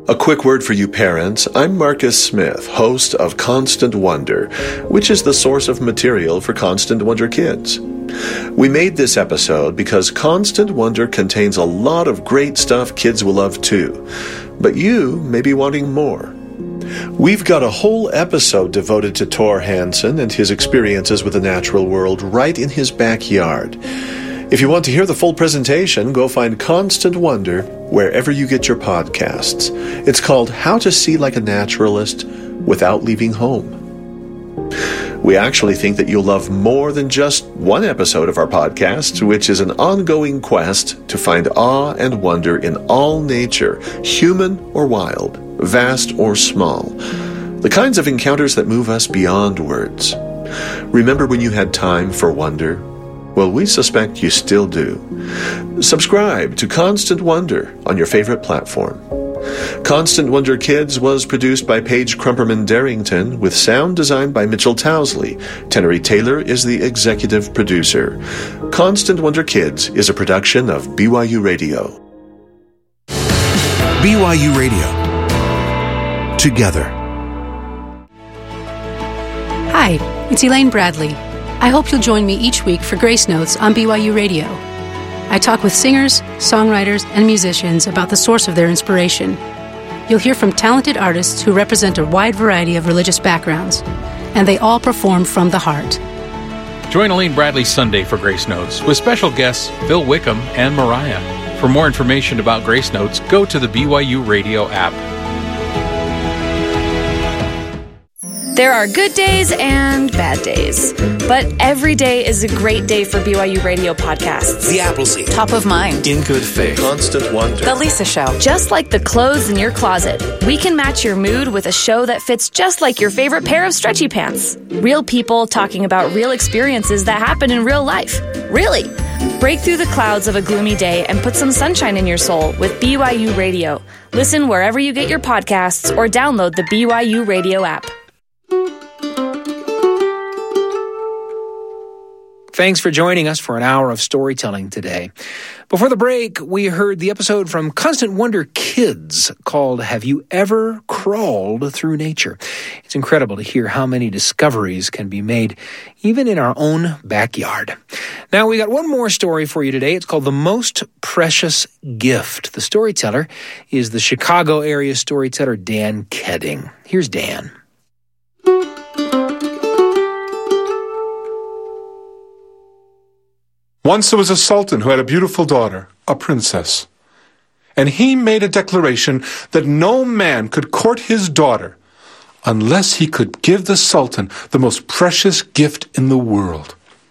A quick word for you parents. I'm Marcus Smith, host of Constant Wonder, which is the source of material for Constant Wonder Kids. We made this episode because Constant Wonder contains a lot of great stuff kids will love too, but you may be wanting more. We've got a whole episode devoted to Thor Hansen and his experiences with the natural world right in his backyard. If you want to hear the full presentation, go find Constant Wonder wherever you get your podcasts. It's called How to See Like a Naturalist Without Leaving Home. We actually think that you'll love more than just one episode of our podcast, which is an ongoing quest to find awe and wonder in all nature, human or wild, vast or small. The kinds of encounters that move us beyond words. Remember when you had time for wonder? Well, we suspect you still do. Subscribe to Constant Wonder on your favorite platform. Constant Wonder Kids was produced by Paige Crumperman Darrington with sound designed by Mitchell Towsley. Tenery Taylor is the executive producer. Constant Wonder Kids is a production of BYU Radio. BYU Radio. Together. Hi, it's Elaine Bradley. I hope you'll join me each week for Grace Notes on BYU Radio. I talk with singers, songwriters, and musicians about the source of their inspiration. You'll hear from talented artists who represent a wide variety of religious backgrounds, and they all perform from the heart. Join Elaine Bradley Sunday for Grace Notes with special guests Phil Wickham and Mariah. For more information about Grace Notes, go to the BYU Radio app. There are good days and bad days, but every day is a great day for BYU Radio podcasts. The Appleseed. Top of Mind. In Good Faith. Constant Wonder. The Lisa Show. Just like the clothes in your closet, we can match your mood with a show that fits just like your favorite pair of stretchy pants. Real people talking about real experiences that happen in real life. Really. Break through the clouds of a gloomy day and put some sunshine in your soul with BYU Radio. Listen wherever you get your podcasts or download the BYU Radio app. Thanks for joining us for an hour of storytelling today. Before the break, we heard the episode from Constant Wonder Kids called Have You Ever Crawled Through Nature? It's incredible to hear how many discoveries can be made even in our own backyard. Now, we got one more story for you today. It's called The Most Precious Gift. The storyteller is the Chicago area storyteller Dan Kedding. Here's Dan. Once there was a sultan who had a beautiful daughter, a princess. And he made a declaration that no man could court his daughter unless he could give the sultan the most precious gift in the world.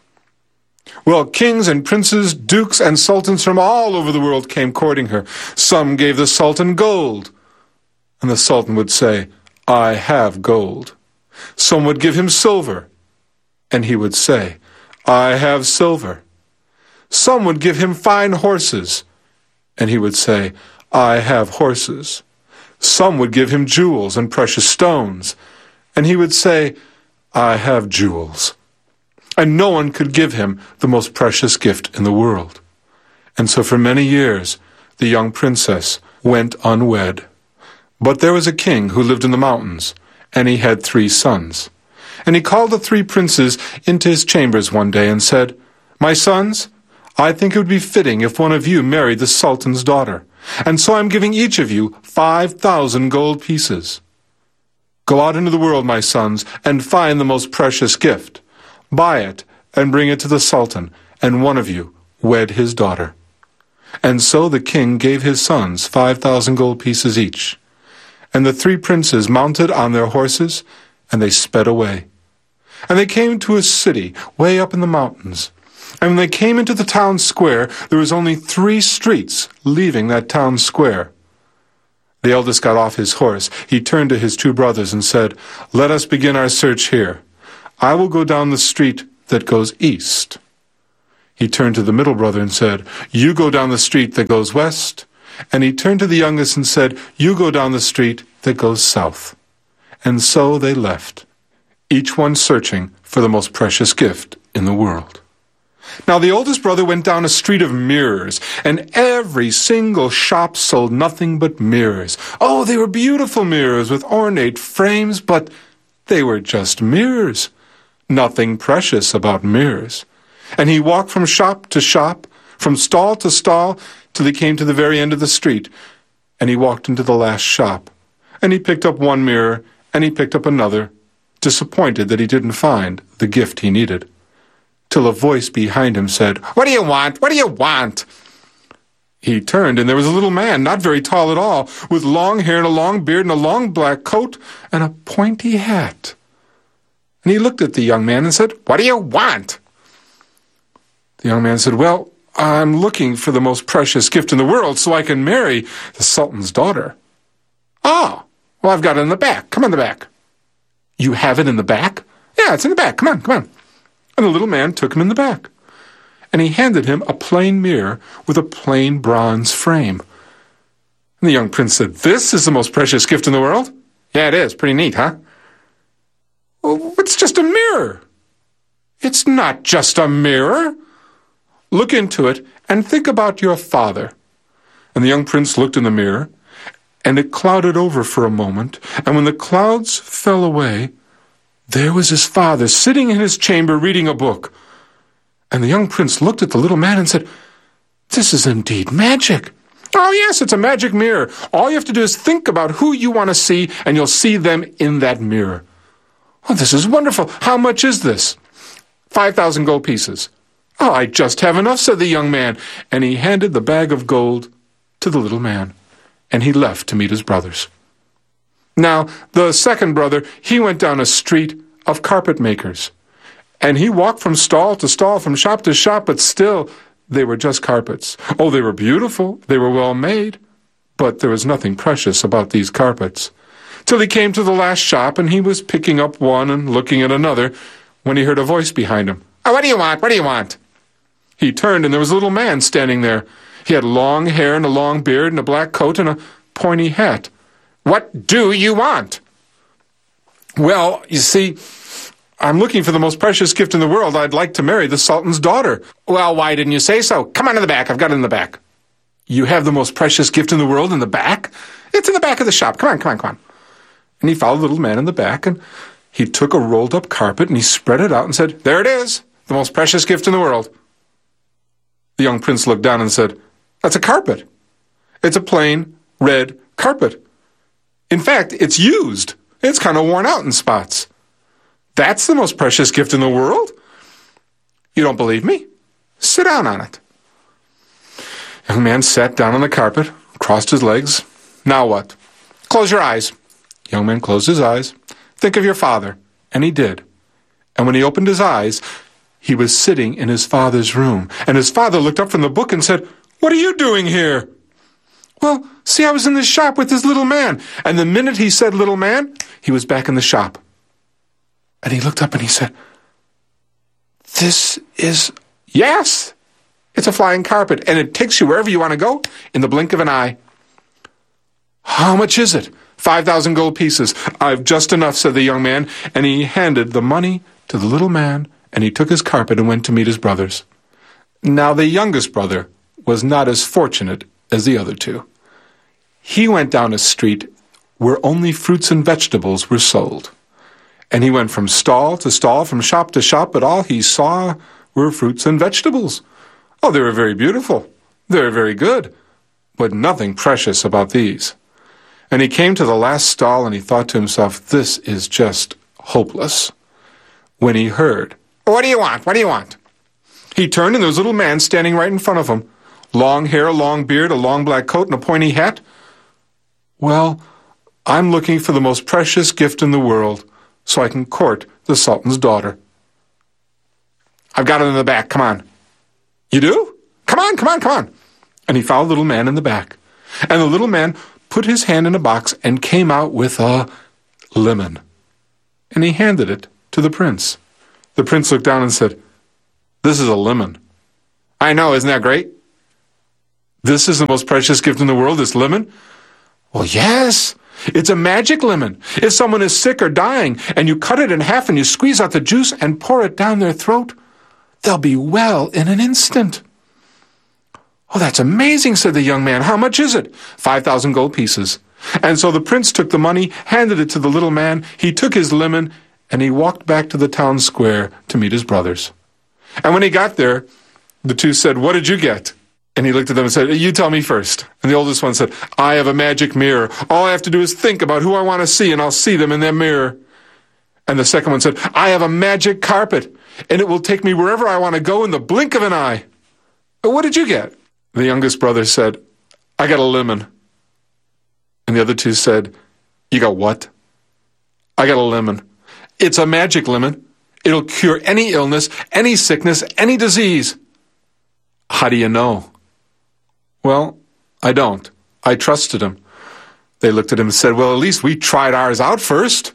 Well, kings and princes, dukes and sultans from all over the world came courting her. Some gave the sultan gold, and the sultan would say, I have gold. Some would give him silver, and he would say, I have silver. Some would give him fine horses, and he would say, I have horses. Some would give him jewels and precious stones, and he would say, I have jewels. And no one could give him the most precious gift in the world. And so for many years, the young princess went unwed. But there was a king who lived in the mountains, and he had 3 sons. And he called the 3 princes into his chambers one day and said, My sons, I think it would be fitting if one of you married the sultan's daughter, and so I'm giving each of you 5,000 gold pieces. Go out into the world, my sons, and find the most precious gift. Buy it and bring it to the sultan, and one of you wed his daughter. And so the king gave his sons 5,000 gold pieces each. And the 3 princes mounted on their horses, and they sped away. And they came to a city way up in the mountains. And when they came into the town square, there was only 3 streets leaving that town square. The eldest got off his horse. He turned to his 2 brothers and said, Let us begin our search here. I will go down the street that goes east. He turned to the middle brother and said, You go down the street that goes west. And he turned to the youngest and said, You go down the street that goes south. And so they left, each one searching for the most precious gift in the world. Now the oldest brother went down a street of mirrors, and every single shop sold nothing but mirrors. Oh, they were beautiful mirrors with ornate frames, but they were just mirrors. Nothing precious about mirrors. And he walked from shop to shop, from stall to stall, till he came to the very end of the street. And he walked into the last shop. And he picked up one mirror, and he picked up another, disappointed that he didn't find the gift he needed. Till a voice behind him said, "What do you want? What do you want?" He turned, and there was a little man, not very tall at all, with long hair and a long beard and a long black coat and a pointy hat. And he looked at the young man and said, "What do you want?" The young man said, "Well, I'm looking for the most precious gift in the world so I can marry the Sultan's daughter." "Oh, well, I've got it in the back. Come on, the back." "You have it in the back?" "Yeah, it's in the back. Come on, come on." And the little man took him in the back. And he handed him a plain mirror with a plain bronze frame. And the young prince said, "This is the most precious gift in the world?" "Yeah, it is. Pretty neat, huh?" "Well, it's just a mirror." "It's not just a mirror. Look into it and think about your father." And the young prince looked in the mirror, and it clouded over for a moment, and when the clouds fell away, there was his father sitting in his chamber reading a book. And the young prince looked at the little man and said, "This is indeed magic." "Oh, yes, it's a magic mirror. All you have to do is think about who you want to see, and you'll see them in that mirror." "Oh, this is wonderful. How much is this?" 5,000 gold pieces. "Oh, I just have enough," said the young man, and he handed the bag of gold to the little man, and he left to meet his brothers. Now, the second brother, he went down a street of carpet makers, and he walked from stall to stall, from shop to shop, but still they were just carpets. Oh, they were beautiful, they were well made, but there was nothing precious about these carpets. Till he came to the last shop, and he was picking up one and looking at another, when he heard a voice behind him. "Oh, what do you want? What do you want?" He turned, and there was a little man standing there. He had long hair and a long beard and a black coat and a pointy hat. "What do you want?" "Well, you see, I'm looking for the most precious gift in the world. I'd like to marry the Sultan's daughter." "Well, why didn't you say so? Come on in the back. I've got it in the back." "You have the most precious gift in the world in the back?" "It's in the back of the shop. Come on, come on, come on." And he followed the little man in the back, and he took a rolled-up carpet, and he spread it out and said, "There it is, the most precious gift in the world." The young prince looked down and said, "That's a carpet. It's a plain, red carpet. In fact, it's used. It's kind of worn out in spots. That's the most precious gift in the world? You don't believe me? Sit down on it." The young man sat down on the carpet, crossed his legs. "Now what?" "Close your eyes." The young man closed his eyes. "Think of your father." And he did. And when he opened his eyes, he was sitting in his father's room. And his father looked up from the book and said, "What are you doing here?" "Well, see, I was in the shop with this little man." And the minute he said little man, he was back in the shop. And he looked up and he said, "This is..." "Yes, it's a flying carpet, and it takes you wherever you want to go in the blink of an eye." "How much is it?" 5,000 gold pieces. "I've just enough," said the young man, and he handed the money to the little man, and he took his carpet and went to meet his brothers. Now the youngest brother was not as fortunate as the other two. He went down a street where only fruits and vegetables were sold. And he went from stall to stall, from shop to shop, but all he saw were fruits and vegetables. Oh, they were very beautiful. They were very good, but nothing precious about these. And he came to the last stall, and he thought to himself, "This is just hopeless." When he heard, "What do you want? What do you want?" He turned, and there was a little man standing right in front of him. Long hair, a long beard, a long black coat, and a pointy hat. "Well, I'm looking for the most precious gift in the world, so I can court the Sultan's daughter." "I've got it in the back. Come on." "You do? Come on, come on, come on." And he followed the little man in the back. And the little man put his hand in a box and came out with a lemon. And he handed it to the prince. The prince looked down and said, "This is a lemon." "I know, isn't that great?" "This is the most precious gift in the world, this lemon?" "Well, yes. It's a magic lemon. If someone is sick or dying, and you cut it in half and you squeeze out the juice and pour it down their throat, they'll be well in an instant." "Oh, that's amazing," said the young man. "How much is it?" 5,000 gold pieces. And so the prince took the money, handed it to the little man, he took his lemon, and he walked back to the town square to meet his brothers. And when he got there, the two said, "What did you get?" And he looked at them and said, "You tell me first." And the oldest one said, "I have a magic mirror. All I have to do is think about who I want to see, and I'll see them in that mirror." And the second one said, "I have a magic carpet, and it will take me wherever I want to go in the blink of an eye." "What did you get?" The youngest brother said, "I got a lemon." And the other two said, "You got what?" "I got a lemon. It's a magic lemon. It'll cure any illness, any sickness, any disease." "How do you know?" "Well, I don't. I trusted him." They looked at him and said, "Well, at least we tried ours out first."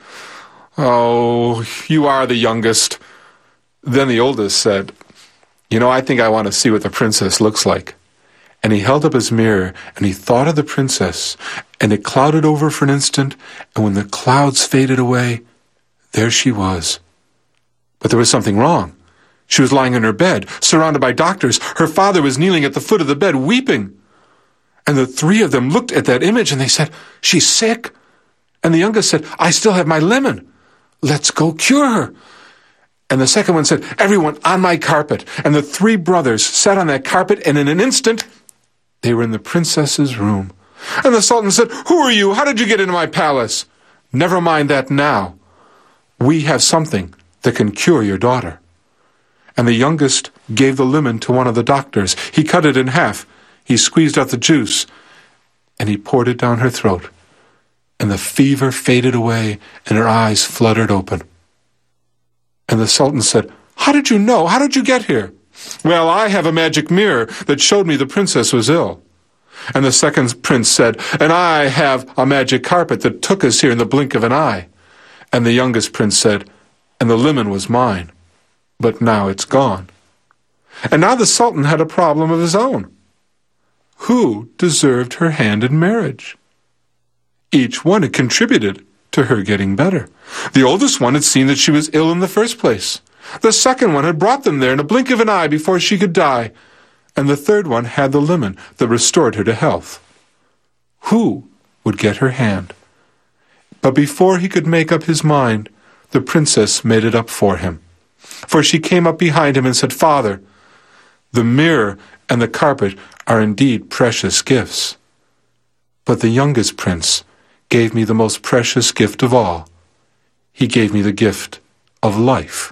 "Oh, you are the youngest." Then the oldest said, I think I want to see what the princess looks like." And he held up his mirror, and he thought of the princess, and it clouded over for an instant, and when the clouds faded away, there she was. But there was something wrong. She was lying in her bed, surrounded by doctors. Her father was kneeling at the foot of the bed, weeping. And the three of them looked at that image, and they said, "She's sick." And the youngest said, "I still have my lemon. Let's go cure her." And the second one said, "Everyone on my carpet." And the three brothers sat on that carpet, and in an instant, they were in the princess's room. And the sultan said, "Who are you? How did you get into my palace?" "Never mind that now. We have something that can cure your daughter." And the youngest gave the lemon to one of the doctors. He cut it in half. He squeezed out the juice, and he poured it down her throat. And the fever faded away, and her eyes fluttered open. And the sultan said, "How did you know? How did you get here?" "Well, I have a magic mirror that showed me the princess was ill." And the second prince said, "And I have a magic carpet that took us here in the blink of an eye." And the youngest prince said, "And the lemon was mine, but now it's gone." And now the sultan had a problem of his own. Who deserved her hand in marriage? Each one had contributed to her getting better. The oldest one had seen that she was ill in the first place. The second one had brought them there in a blink of an eye before she could die. And the third one had the lemon that restored her to health. Who would get her hand? But before he could make up his mind, the princess made it up for him. For she came up behind him and said, "Father, the mirror and the carpet are indeed precious gifts. But the youngest prince gave me the most precious gift of all. He gave me the gift of life."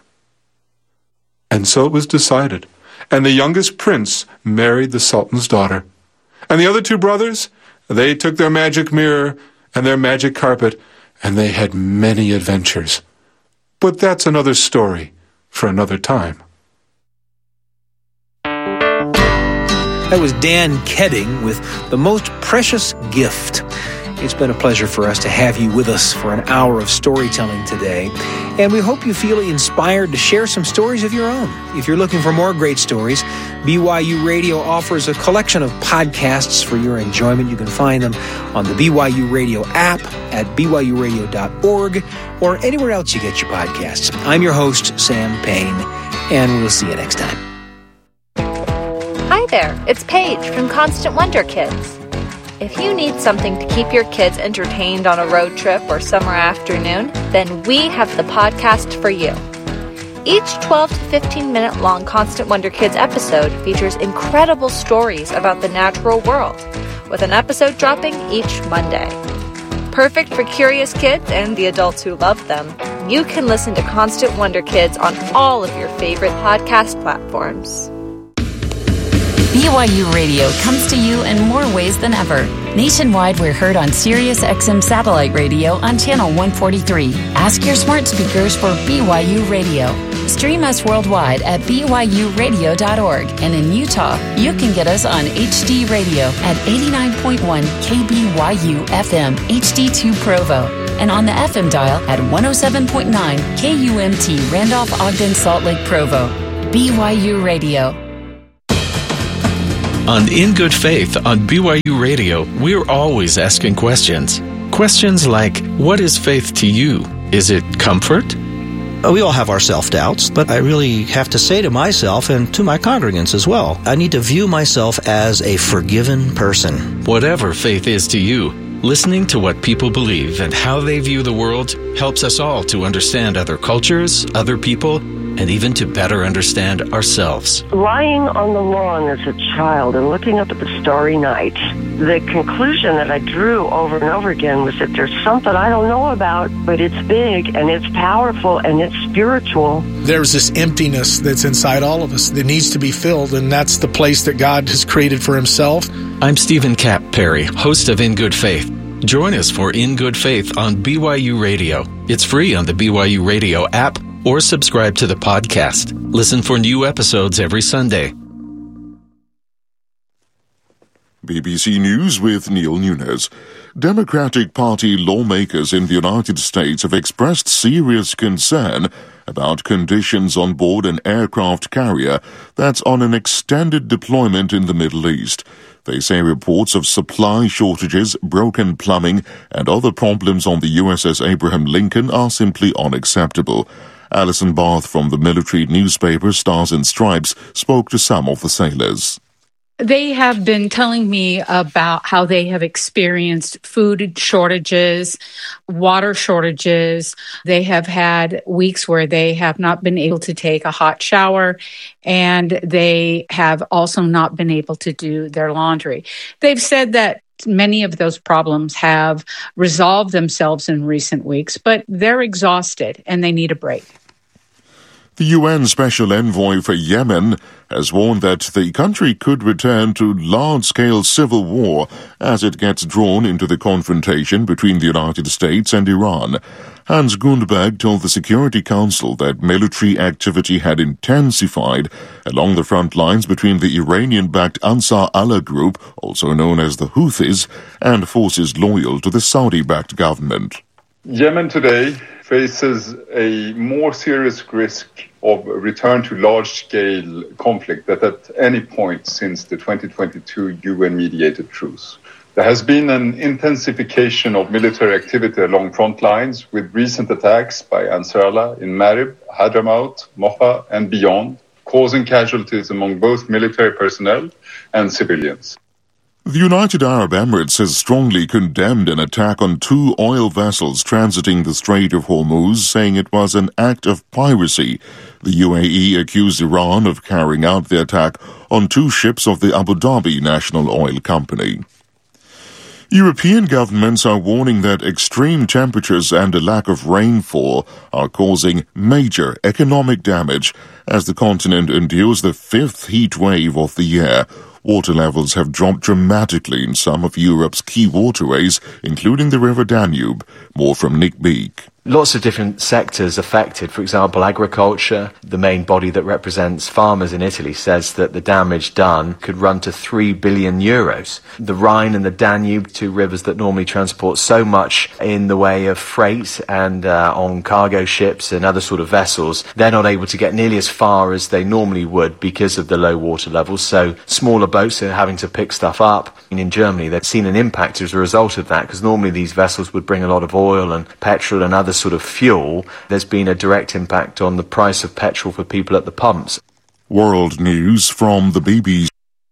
And so it was decided, and the youngest prince married the sultan's daughter. And the other two brothers, they took their magic mirror and their magic carpet, and they had many adventures. But that's another story for another time. That was Dan Kedding with The Most Precious Gift. It's been a pleasure for us to have you with us for an hour of storytelling today. And we hope you feel inspired to share some stories of your own. If you're looking for more great stories, BYU Radio offers a collection of podcasts for your enjoyment. You can find them on the BYU Radio app at byuradio.org or anywhere else you get your podcasts. I'm your host, Sam Payne, and we'll see you next time. Hi there, it's Paige from Constant Wonder Kids. If you need something to keep your kids entertained on a road trip or summer afternoon, then we have the podcast for you. Each 12 to 15-minute long Constant Wonder Kids episode features incredible stories about the natural world, with an episode dropping each Monday. Perfect for curious kids and the adults who love them, you can listen to Constant Wonder Kids on all of your favorite podcast platforms. BYU Radio comes to you in more ways than ever. Nationwide, we're heard on Sirius XM satellite radio on channel 143. Ask your smart speakers for BYU Radio. Stream us worldwide at byuradio.org. And in Utah, you can get us on HD Radio at 89.1 KBYU FM HD2 Provo. And on the FM dial at 107.9 KUMT Randolph Ogden Salt Lake Provo. BYU Radio. On In Good Faith on BYU Radio, we're always asking questions. Questions like, what is faith to you? Is it comfort? We all have our self-doubts, but I really have to say to myself and to my congregants as well, I need to view myself as a forgiven person. Whatever faith is to you, listening to what people believe and how they view the world helps us all to understand other cultures, other people, and even to better understand ourselves. Lying on the lawn as a child and looking up at the starry night, the conclusion that I drew over and over again was that there's something I don't know about, but it's big and it's powerful and it's spiritual. There's this emptiness that's inside all of us that needs to be filled, and that's the place that God has created for himself. I'm Stephen Kapp Perry, host of In Good Faith. Join us for In Good Faith on BYU Radio. It's free on the BYU Radio app or subscribe to the podcast. Listen for new episodes every Sunday. BBC News with Neil Nunes. Democratic Party lawmakers in the United States have expressed serious concern about conditions on board an aircraft carrier that's on an extended deployment in the Middle East. They say reports of supply shortages, broken plumbing, and other problems on the USS Abraham Lincoln are simply unacceptable. Alison Barth from the military newspaper Stars and Stripes spoke to some of the sailors. They have been telling me about how they have experienced food shortages, water shortages. They have had weeks where they have not been able to take a hot shower, and they have also not been able to do their laundry. They've said that many of those problems have resolved themselves in recent weeks, but they're exhausted and they need a break. The UN Special Envoy for Yemen has warned that the country could return to large-scale civil war as it gets drawn into the confrontation between the United States and Iran. Hans Gundberg told the Security Council that military activity had intensified along the front lines between the Iranian-backed Ansar Allah group, also known as the Houthis, and forces loyal to the Saudi-backed government. Yemen today faces a more serious risk of a return to large-scale conflict than at any point since the 2022 UN-mediated truce. There has been an intensification of military activity along front lines with recent attacks by Ansar Allah in Marib, Hadramaut, Mocha and beyond, causing casualties among both military personnel and civilians. The United Arab Emirates has strongly condemned an attack on 2 oil vessels transiting the Strait of Hormuz, saying it was an act of piracy. The UAE accused Iran of carrying out the attack on 2 ships of the Abu Dhabi National Oil Company. European governments are warning that extreme temperatures and a lack of rainfall are causing major economic damage as the continent endures the 5th heat wave of the year. Water levels have dropped dramatically in some of Europe's key waterways, including the River Danube. More from Nick Beak. Lots of different sectors affected. For example, agriculture, the main body that represents farmers in Italy, says that the damage done could run to 3 billion euros. The Rhine and the Danube, 2 rivers that normally transport so much in the way of freight and on cargo ships and other sort of vessels, they're not able to get nearly as far as they normally would because of the low water levels. So smaller boats are having to pick stuff up. And in Germany, they've seen an impact as a result of that, because normally these vessels would bring a lot of oil and petrol and other sort of fuel. There's been a direct impact on the price of petrol for people at the pumps. World News from the BBC.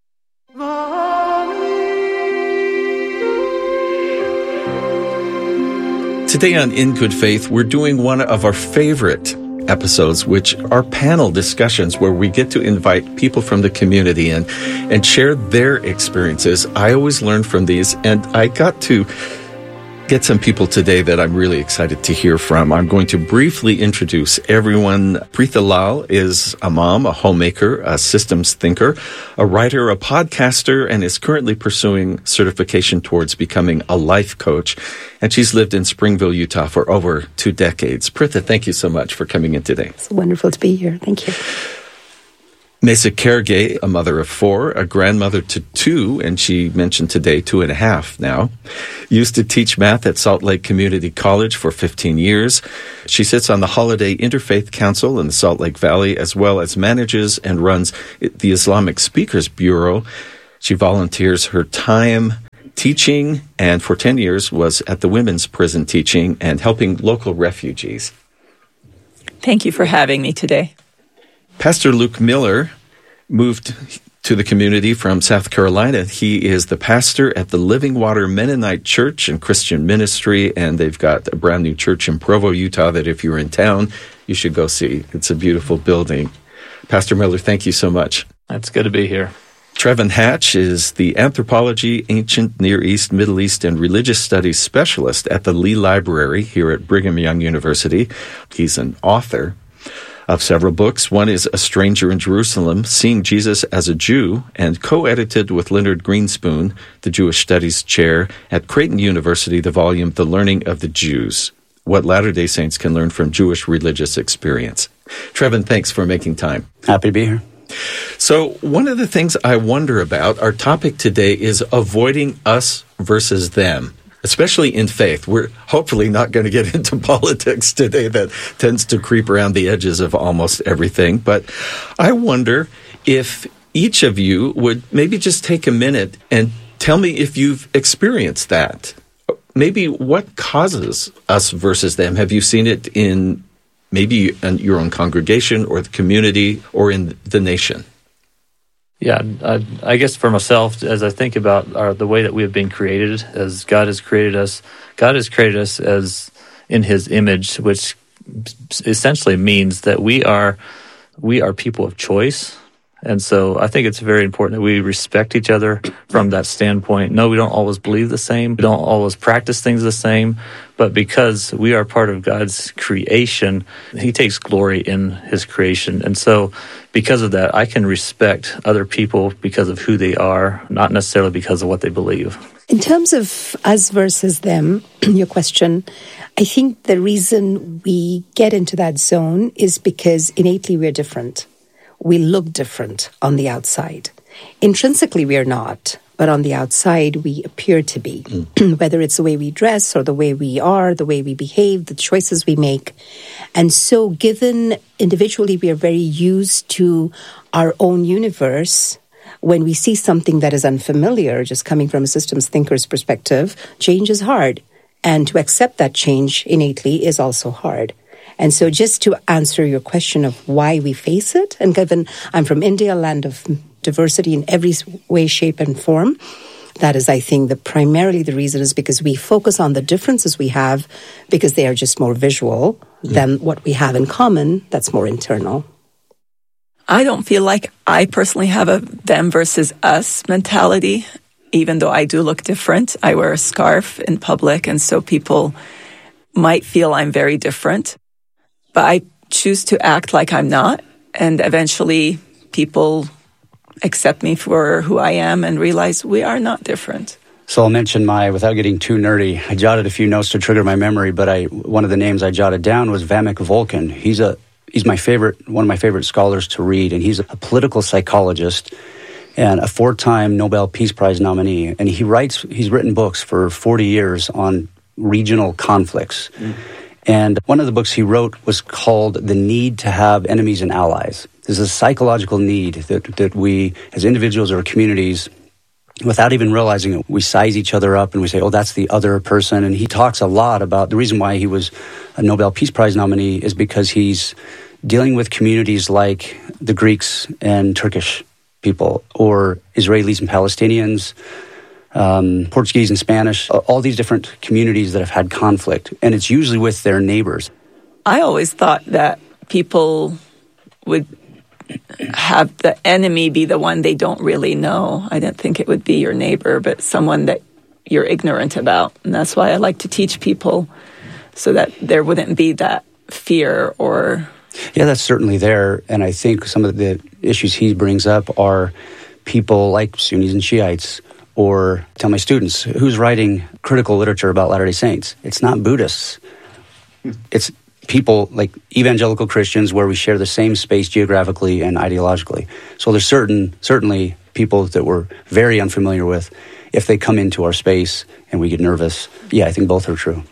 Today on In Good Faith, we're doing one of our favorite episodes, which are panel discussions where we get to invite people from the community in and share their experiences. I always learn from these, and I got to get some people today that I'm really excited to hear from. I'm going to briefly introduce everyone. Preetha Lal is a mom, a homemaker, a systems thinker, a writer, a podcaster, and is currently pursuing certification towards becoming a life coach. And she's lived in Springville, Utah for over 2 decades. Preetha, thank you so much for coming in today. It's wonderful to be here. Thank you. Mesa Kergey, a mother of 4, a grandmother to 2, and she mentioned today 2.5 now, used to teach math at Salt Lake Community College for 15 years. She sits on the Holiday Interfaith Council in the Salt Lake Valley, as well as manages and runs the Islamic Speakers Bureau. She volunteers her time teaching, and for 10 years was at the women's prison teaching and helping local refugees. Thank you for having me today. Pastor Luke Miller moved to the community from South Carolina. He is the pastor at the Living Water Mennonite Church and Christian Ministry, and they've got a brand new church in Provo, Utah, that if you're in town, you should go see. It's a beautiful building. Pastor Miller, thank you so much. It's good to be here. Trevin Hatch is the Anthropology, Ancient Near East, Middle East, and Religious Studies Specialist at the Lee Library here at Brigham Young University. He's an author of several books. One is A Stranger in Jerusalem, Seeing Jesus as a Jew, and co-edited with Leonard Greenspoon, the Jewish Studies Chair at Creighton University, the volume The Learning of the Jews, What Latter-day Saints Can Learn from Jewish Religious Experience. Trevin, thanks for making time. Happy to be here. So one of the things I wonder about, our topic today is avoiding us versus them. Especially in faith. We're hopefully not going to get into politics today. That tends to creep around the edges of almost everything. But I wonder if each of you would maybe just take a minute and tell me if you've experienced that. Maybe what causes us versus them? Have you seen it in maybe in your own congregation or the community or in the nation? Yeah, I guess for myself, as I think about the way that we have been created, as God has created us as in His image, which essentially means that we are people of choice. And so I think it's very important that we respect each other from that standpoint. No, we don't always believe the same. We don't always practice things the same. But because we are part of God's creation, He takes glory in His creation. And so because of that, I can respect other people because of who they are, not necessarily because of what they believe. In terms of us versus them, your question, I think the reason we get into that zone is because innately we're different. We look different on the outside. Intrinsically, we are not, but on the outside, we appear to be, whether it's the way we dress or the way we are, the way we behave, the choices we make. And so given individually we are very used to our own universe, when we see something that is unfamiliar, just coming from a systems thinker's perspective, change is hard. And to accept that change innately is also hard. And so just to answer your question of why we face it, and given I'm from India, a land of diversity in every way, shape, and form, that is, I think, primarily the reason is because we focus on the differences we have because they are just more visual than what we have in common that's more internal. I don't feel like I personally have a them versus us mentality, even though I do look different. I wear a scarf in public, and so people might feel I'm very different. But I choose to act like I'm not, and eventually people accept me for who I am and realize we are not different. So I'll mention without getting too nerdy, I jotted a few notes to trigger my memory, but one of the names I jotted down was Vamek Volkan. He's one of my favorite scholars to read, and he's a political psychologist and a 4-time Nobel Peace Prize nominee. And he's written books for 40 years on regional conflicts. And one of the books he wrote was called The Need to Have Enemies and Allies. There's a psychological need that we, as individuals or communities, without even realizing it, we size each other up and we say, oh, that's the other person. And he talks a lot about the reason why he was a Nobel Peace Prize nominee is because he's dealing with communities like the Greeks and Turkish people, or Israelis and Palestinians, Portuguese and Spanish, all these different communities that have had conflict, and it's usually with their neighbors. I always thought that people would have the enemy be the one they don't really know. I didn't think it would be your neighbor, but someone that you're ignorant about. And that's why I like to teach people so that there wouldn't be that fear or... Yeah, that's certainly there. And I think some of the issues he brings up are people like Sunnis and Shiites, or tell my students, who's writing critical literature about Latter-day Saints? It's not Buddhists. It's people like evangelical Christians where we share the same space geographically and ideologically. So there's certainly people that we're very unfamiliar with. If they come into our space and we get nervous, yeah, I think both are true.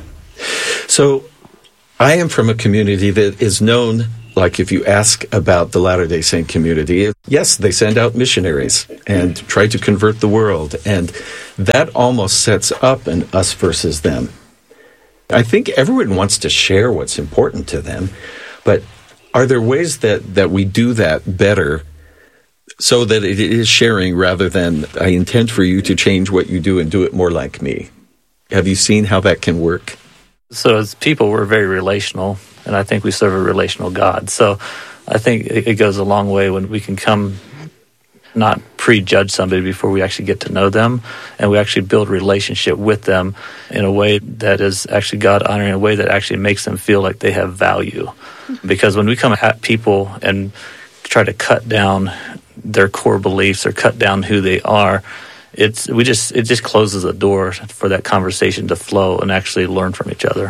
So I am from a community that is known, like if you ask about the Latter-day Saint community, yes, they send out missionaries and try to convert the world. And that almost sets up an us versus them. I think everyone wants to share what's important to them. But are there ways that we do that better so that it is sharing rather than I intend for you to change what you do and do it more like me? Have you seen how that can work? So as people, we're very relational, and I think we serve a relational God. So I think it goes a long way when we can come, not prejudge somebody before we actually get to know them, and we actually build a relationship with them in a way that is actually God-honoring, in a way that actually makes them feel like they have value. Because when we come at people and try to cut down their core beliefs or cut down who they are, it just closes a door for that conversation to flow and actually learn from each other.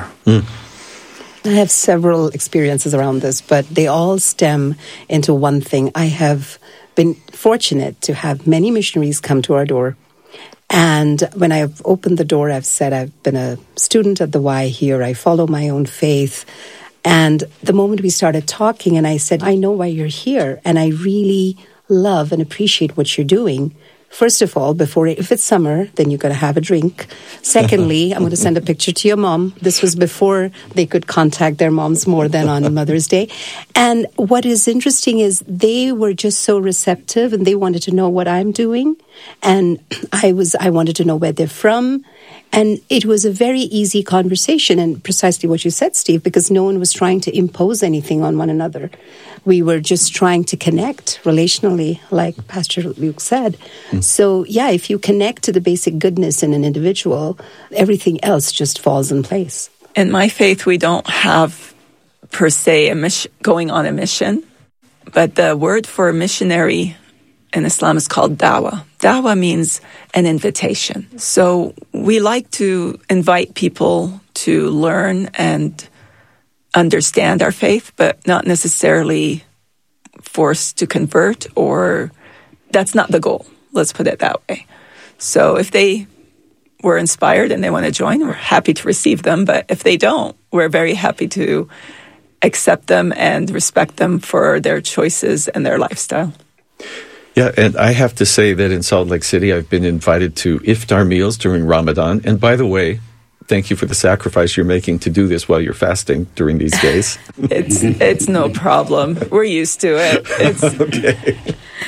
I have several experiences around this, but they all stem into one thing. I have been fortunate to have many missionaries come to our door. And when I've opened the door, I've said I've been a student at the Y here. I follow my own faith. And the moment we started talking, and I said, I know why you're here, and I really love and appreciate what you're doing. First of all, if it's summer, then you're going to have a drink. Secondly, I'm going to send a picture to your mom. This was before they could contact their moms more than on Mother's Day. And what is interesting is they were just so receptive, and they wanted to know what I'm doing. And I wanted to know where they're from. And it was a very easy conversation, and precisely what you said, Steve, because no one was trying to impose anything on one another. We were just trying to connect relationally, like Pastor Luke said. So, yeah, if you connect to the basic goodness in an individual, everything else just falls in place. In my faith, we don't have, per se, going on a mission, but the word for missionary in Islam is called dawah. Dawah means an invitation. So we like to invite people to learn and understand our faith, but not necessarily forced to convert, or that's not the goal. Let's put it that way. So if they were inspired and they want to join, we're happy to receive them. But if they don't, we're very happy to accept them and respect them for their choices and their lifestyle. Yeah, and I have to say that in Salt Lake City, I've been invited to iftar meals during Ramadan. And by the way, thank you for the sacrifice you're making to do this while you're fasting during these days. It's no problem. We're used to it. Okay.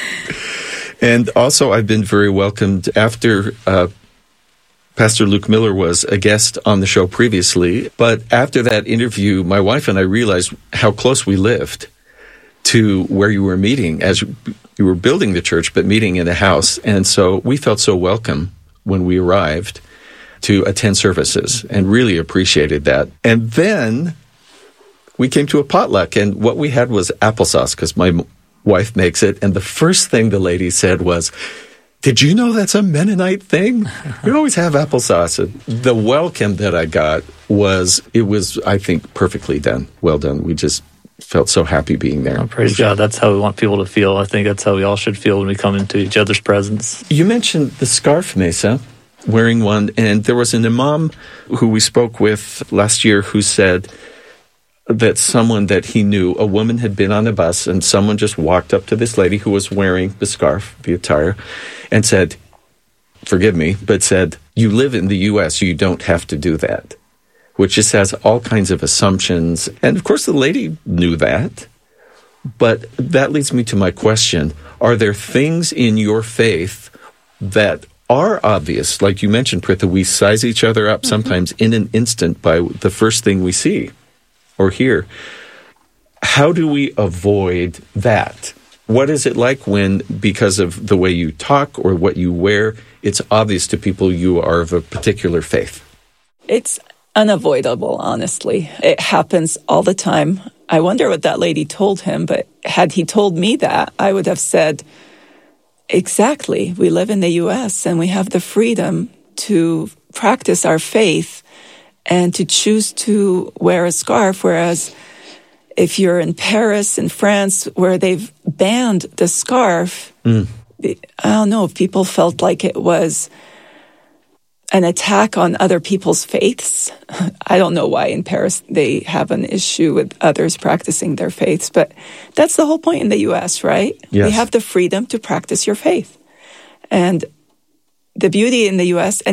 And also, I've been very welcomed after Pastor Luke Miller was a guest on the show previously. But after that interview, my wife and I realized how close we lived to where you were meeting as you were building the church, but meeting in a house. And so we felt so welcome when we arrived to attend services and really appreciated that. And then we came to a potluck, and what we had was applesauce because my wife makes it. And the first thing the lady said was, "Did you know that's a Mennonite thing? We always have applesauce." The welcome that I got was, I think, perfectly done. Well done. We just felt so happy being there. Oh, praise God. That's how we want people to feel. I think that's how we all should feel when we come into each other's presence. You mentioned the scarf, Mesa, wearing one, and there was an imam who we spoke with last year who said that someone that he knew, a woman had been on a bus, and someone just walked up to this lady who was wearing the scarf, the attire, and said, forgive me, but said, "You live in the U.S., you don't have to do that," which just has all kinds of assumptions. And of course, the lady knew that. But that leads me to my question. Are there things in your faith that are obvious? Like you mentioned, Pritha, we size each other up sometimes in an instant by the first thing we see or hear. How do we avoid that? What is it like when, because of the way you talk or what you wear, it's obvious to people you are of a particular faith? It's unavoidable, honestly. It happens all the time. I wonder what that lady told him, but had he told me that, I would have said, exactly, we live in the U.S. and we have the freedom to practice our faith and to choose to wear a scarf, whereas if you're in Paris, in France, where they've banned the scarf, I don't know if people felt like it was an attack on other people's faiths. I don't know why in Paris they have an issue with others practicing their faiths, but that's the whole point in the U.S., right? Yes. You have the freedom to practice your faith. And the beauty in the U.S.,